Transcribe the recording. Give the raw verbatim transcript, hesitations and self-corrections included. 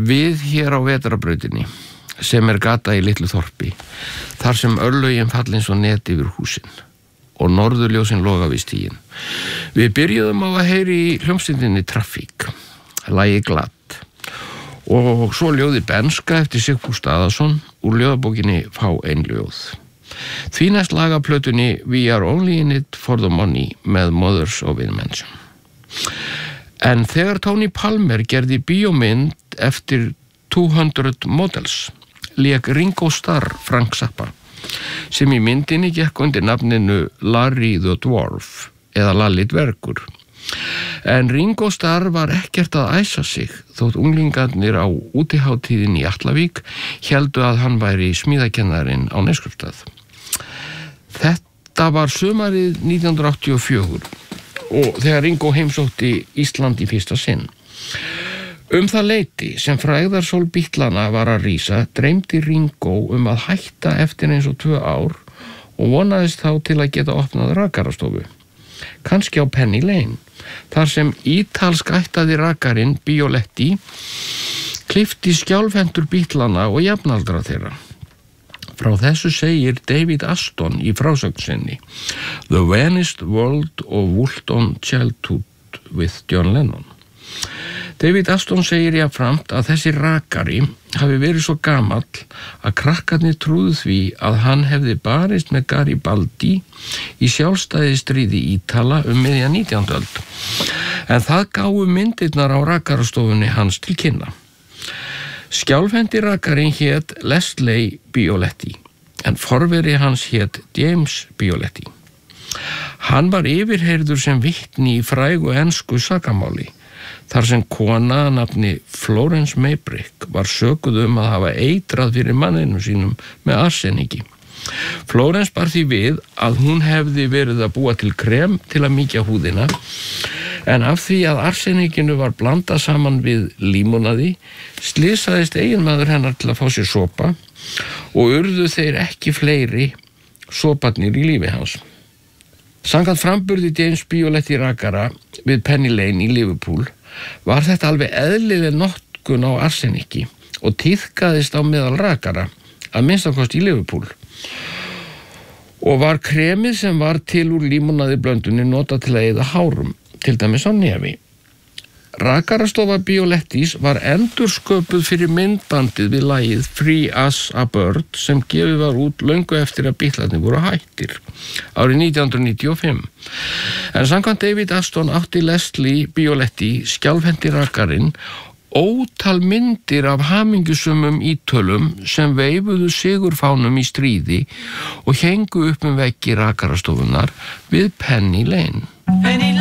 Við hér á vetrarbrautinni, sem er gata í litlu þorpi, þar sem örlögin falla eins og net yfir húsin og norðurljósin loga við stíginn. Við byrjuðum á að heyri í hljómsveitinni Trafík, lagi Glatt, og svo ljóði Benska eftir Sigfús Daðason úr ljóðabókinni Fá ein ljóð. Því næst laga plötunni We Are Only In It For The Money með Mothers of Invention. En þegar Tony Palmer gerði bíómynd eftir two hundred Models, lék Ringo Starr Frank Zappa, sem í myndinni gekk undir nafninu Larry the Dwarf eða Lalli dvergur. En Ringo Starr var ekkert að æsa sig þótt unglingarnir á útiháttíðin í Atlavík héldu að hann væri smíðakennarinn á Neskaupstað. Þetta var sumarið nítján hundruð áttatíu og fjögur og þegar Ringo heimsótti Ísland í fyrsta sinn. Um það leyti sem frægðarsól Bítlana var að rísa, dreymdi Ringo um að hætta eftir eins og tvö ár og vonaðist þá til að geta opnað rakarastofu. Kannski á Penny Lane, þar sem ítalsk ættaði rakarinn Bioletti klippti skjálfhentur Bítlana og jafnaldra þeirra. Frá þessu segir David Aston í frásögn sinni The Vanished World of Woolton Childhood with John Lennon. David Aston segir jafnframt að þessi rakari hafi verið svo gamall að krakkarnir trúðu því að hann hefði barist með Garibaldi í sjálfstæðisstríði Ítala um miðja nítjándu öld. En það gáfu myndirnar á rakarastofunni hans til kynna. Skjálfhendi rakarinn hét Leslie Bioletti, en forveri hans hét James Bioletti. Hann var yfirheyrður sem vitni í frægu ensku sakamáli, þar sem kona að nafni Florence Maybrick var sökuð um að hafa eitrað fyrir manninu sínum með arseniki. Florence bar því við að hún hefði verið að búa til krem til að mýkja húðina, en af því að arsenikinu var blandað saman við límonaði, slysaðist eiginmaður hennar til að fá sér sopa og urðu þeir ekki fleiri soparnir í lífi hans. Samkvæmt framburði James Bioletti rakara við Penny Lane í Liverpool var þetta alveg eðlileg notkun á arseniki og tíðkaðist á meðal rakara, að minnstakosti í Liverpool. Og var kremið sem var til úr límonaði blöndunni notað til að eyða hárum, til dæmis á nefi. Rakarastofa Biolettis var endursköpuð fyrir myndbandið við lagið Free As a Bird sem gefið var út löngu eftir að Bítlarnir voru hættir árið nítján hundruð níutíu og fimm. En samkvæmt David Aston átti Leslie Bioletti, skjálfhendi rakarinn, ótal myndir af hamingjusömmum ítölum sem veifuðu sigurfánum í stríði og héngu upp um veggi rakarastofunar við Penny Lane. Penny Lane.